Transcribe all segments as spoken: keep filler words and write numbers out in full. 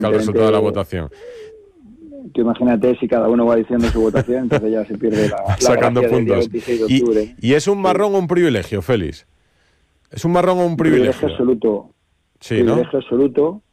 el resultado de la votación. Tú imagínate si cada uno va diciendo su votación, entonces ya se pierde la, la sacando gracia puntos. del día veintiséis de octubre. Y, y es un marrón o un privilegio, Félix. ¿Es un marrón o un privilegio? Privilegio absoluto. Sí, privilegio ¿no? absoluto.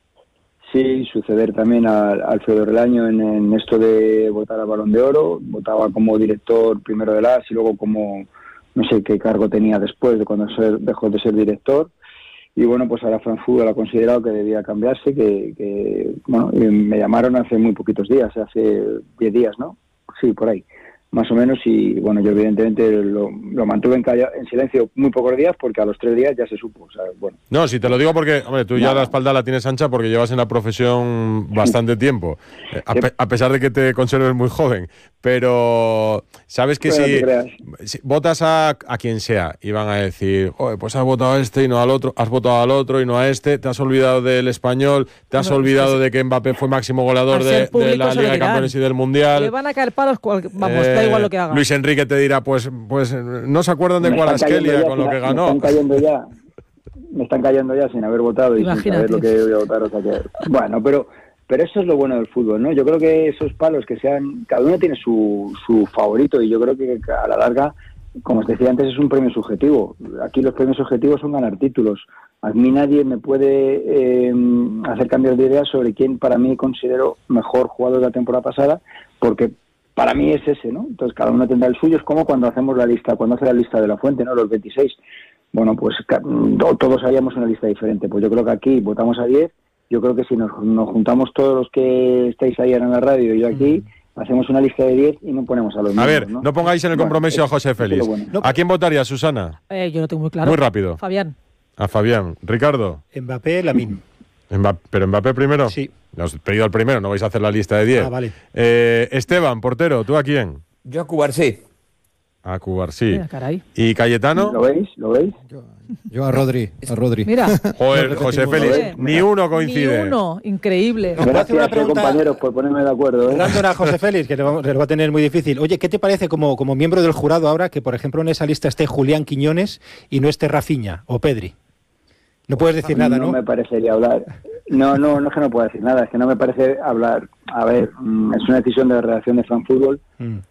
Sí, suceder también a Alfredo Relaño en, en esto de votar al Balón de Oro. Votaba como director primero del A S y luego como, no sé qué cargo tenía después de cuando se dejó de ser director. Y bueno, pues ahora Fran Fútbol ha considerado que debía cambiarse, que, que bueno, y me llamaron hace muy poquitos días, hace diez días, ¿no? Sí, por ahí, más o menos, y bueno, yo evidentemente lo, lo mantuve en, calla, en silencio muy pocos días porque a los tres días ya se supo, o sea, bueno. No, si te lo digo porque, hombre, tú ya Nada. la espalda la tienes ancha porque llevas en la profesión bastante tiempo, eh, a, pe- a pesar de que te conserves muy joven, pero sabes que si, si votas a, a quien sea y van a decir, joder, pues has votado a este y no al otro, has votado al otro y no a este, te has olvidado del Español, te has No, olvidado es que de que Mbappé fue máximo goleador Al ser de, de público la se lo Liga de dirán. Campeones y del Mundial. Le van a caer palos, cual- vamos, Eh, da igual lo que haga. Luis Enrique te dirá, pues, pues no se acuerdan de Me están Kvaratskhelia cayendo ya con lo sin- que Me ganó. están cayendo ya, me están cayendo ya sin haber votado y Imagínate. sin saber lo que voy a votar, o sea que, bueno, pero pero eso es lo bueno del fútbol, ¿no? Yo creo que esos palos que sean, cada uno tiene su, su favorito y yo creo que a la larga, como os decía antes, es un premio subjetivo. Aquí los premios subjetivos son ganar títulos. A mí nadie me puede eh, hacer cambiar de idea sobre quién para mí considero mejor jugador de la temporada pasada, porque para mí es ese, ¿no? Entonces cada uno tendrá el suyo, es como cuando hacemos la lista, cuando hace la lista de la fuente, ¿no? Los veintiséis. Bueno, pues todos haríamos una lista diferente. Pues yo creo que aquí votamos a diez. Yo creo que si nos, nos juntamos todos los que estáis ayer en la radio y yo aquí, mm. hacemos una lista de diez y no ponemos a los mismos. A ver, ¿no? no pongáis en el bueno, compromiso es, a José Félix. Bueno. ¿A quién votaría, Susana? Eh, yo lo tengo muy claro. Muy rápido. Fabián. A Fabián. Ricardo. Mbappé, Lamine. Mbappé, ¿pero Mbappé primero? Sí. Os he pedido al primero, no vais a hacer la lista de diez. Ah, vale. Eh, Esteban, portero, ¿tú a quién? Yo a Cubarsí. A Cubarsí. Mira, caray. ¿Y Cayetano? ¿Lo veis? ¿Lo veis? Yo, yo a Rodri, a Rodri. Mira. Joder, José Félix, ni uno coincide. Ni uno, increíble. No, puedo hacer una Gracias, pregunta, compañeros, por ponerme de acuerdo. ¿eh? Random a José Félix, que le va, le va a tener muy difícil. Oye, ¿qué te parece como, como miembro del jurado ahora que, por ejemplo, en esa lista esté Julián Quiñones y no esté Rafinha o Pedri? No puedes decir nada, ¿no? No me parecería hablar. No, no, no es que no pueda decir nada, es que no me parece hablar. A ver, es una decisión de la redacción de Fran Fútbol.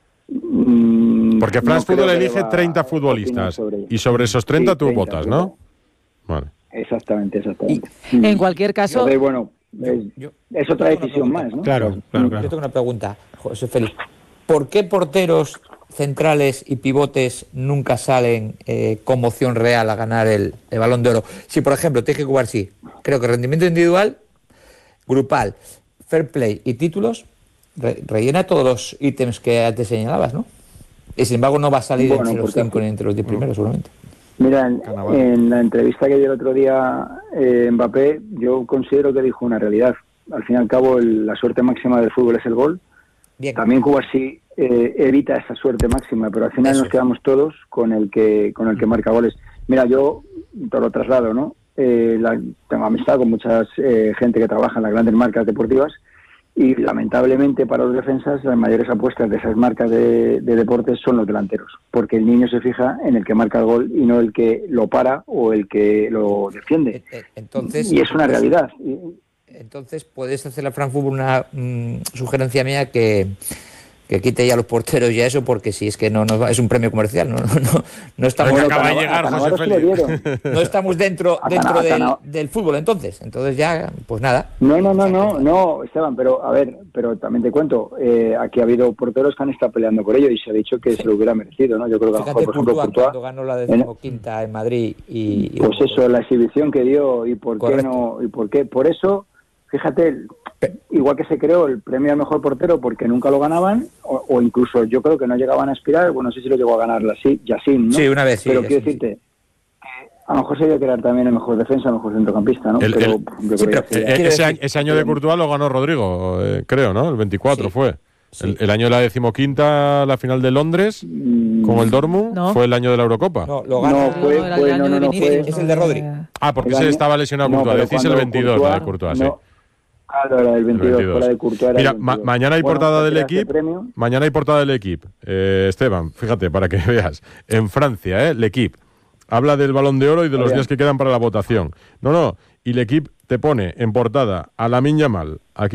Mm. Porque France no Fútbol elige treinta futbolistas sobre y sobre esos treinta sí, tú treinta, votas, ¿no? Vale. Exactamente, exactamente. Y, en cualquier caso... Entonces, bueno, es, yo, es otra decisión más, ¿no? Claro, claro, claro. Yo tengo una pregunta, José Félix. ¿Por qué porteros centrales y pivotes nunca salen eh, como opción real a ganar el, el Balón de Oro? Si, por ejemplo, te dije que Cubarsí, creo que rendimiento individual, grupal, fair play y títulos, re, rellena todos los ítems que antes señalabas, ¿no? Y sin embargo no va a salir bueno, entre los cinco ni entre los diez primeros, seguramente. Mira, en, en la entrevista que dio el otro día eh, Mbappé, yo considero que dijo una realidad. Al fin y al cabo, el, la suerte máxima del fútbol es el gol. Bien. También Cubarsí eh, evita esa suerte máxima, pero al final Eso. nos quedamos todos con el que con el que marca goles. Mira, yo te lo traslado, ¿no? Eh, la, tengo amistad con mucha eh, gente que trabaja en las grandes marcas deportivas y lamentablemente para los defensas las mayores apuestas de esas marcas de, de deportes son los delanteros, porque el niño se fija en el que marca el gol y no el que lo para o el que lo defiende. Entonces, y es una realidad. Entonces puedes hacer a Fran Fútbol una mmm, sugerencia mía que, que quite ya los porteros y eso, porque si es que no, no es un premio comercial, no, no, no, no estamos bueno, acaba de llegar José Félix. No estamos dentro dentro del, del fútbol entonces, entonces ya pues nada. No, no, no, no, no, Esteban, pero a ver, pero también te cuento, eh, aquí ha habido porteros que han estado peleando por ello y se ha dicho que sí. se lo hubiera merecido, ¿no? Yo creo que Fíjate, a lo mejor, por ejemplo, Courtois, Courtois, cuando ganó la decimoquinta en Madrid y, y pues eso, la exhibición que dio y por Correcto. qué no y por qué, por eso. Fíjate, igual que se creó el premio al mejor portero porque nunca lo ganaban, o, o incluso yo creo que no llegaban a aspirar, bueno, no sé si lo llegó a ganar Yassin, ¿no? Sí, una vez, sí. Pero Yassin, quiero decirte, sí. a lo mejor se debe crear también el mejor defensa, el mejor centrocampista, ¿no? El, pero, el, yo sí, creo pero que ese, año, ese año de Courtois lo ganó Rodrigo, eh, creo, ¿no? El veinticuatro sí. fue. Sí. El, el año de la decimoquinta, la final de Londres, mm, con el Dortmund, ¿no? Fue el año de la Eurocopa. No, lo ganó. No, fue, no, fue, no, no, no, fue, es el de Rodri. Ah, porque se estaba lesionado no, Courtois. Decís el veintidós, Courtois, la de Courtois, no, sí. Claro, era el veintidós, fuera de Courtois. Mira, ma mañana hay bueno, portada del equipo. Mañana hay portada del equipo. Eh, Esteban, fíjate, para que veas. En Francia, ¿eh? L'Equipe habla del Balón de Oro y de los días que quedan para la votación. No, no. Y L'Equipe te pone en portada a Lamine Yamal. Aquí